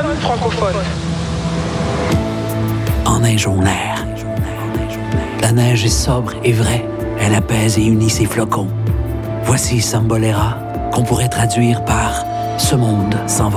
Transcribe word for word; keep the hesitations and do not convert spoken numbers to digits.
francophone. Enneige-on l'air. La neige est sobre et vraie. Elle apaise et unit ses flocons. Voici Sambolera, qu'on pourrait traduire par « Ce monde s'envolera ».